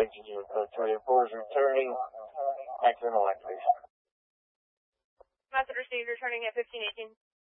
taking you. Victoria 4 is returning. Accident electric. Message received, returning at 1518.